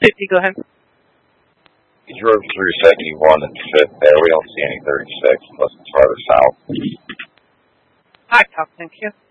50, go ahead. We drove through 71 and 5th there. We don't see any 36 unless it's farther south. I talk, thank you.